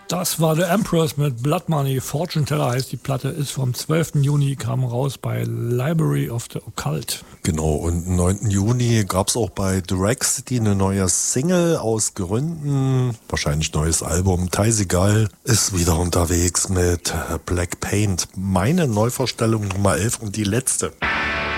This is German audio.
Das war The Empress mit Blood Money. Fortune Teller heißt die Platte, ist vom 12. Juni, kam raus bei Library of the Occult. Genau, und am 9. Juni gab es auch bei Drag City eine neue Single aus Gründen, wahrscheinlich neues Album. Taisegal ist wieder unterwegs mit Black Paint. Meine Neuvorstellung Nummer 11 und die letzte.